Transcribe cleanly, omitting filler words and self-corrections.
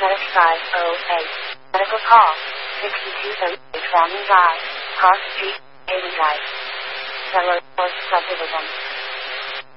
Medic 508. Medical call. 6230 Fanning Drive. Cross Street, Hayden Drive. Fellow Sports Subdivision.